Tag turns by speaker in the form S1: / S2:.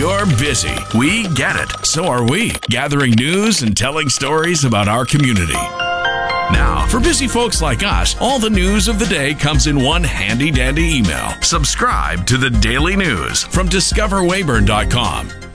S1: You're busy. We get it. So are we. Gathering news and telling stories about our community. Now, for busy folks like us, all the news of the day comes in one handy-dandy email. Subscribe to the Daily News from DiscoverWeyburn.com.